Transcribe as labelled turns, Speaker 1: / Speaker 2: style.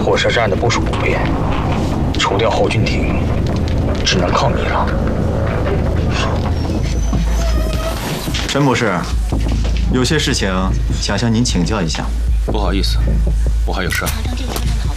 Speaker 1: 火车站的部署不变，除掉侯俊廷，只能靠你了。
Speaker 2: 陈博士，有些事情想向您请教一下。
Speaker 3: 不好意思，我还有事儿。